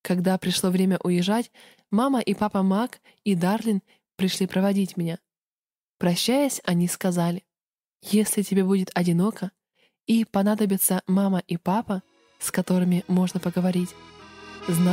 Когда пришло время уезжать, мама и папа Мак и Дарлин пришли проводить меня. Прощаясь, они сказали: «Если тебе будет одиноко и понадобятся мама и папа, с которыми можно поговорить, знай,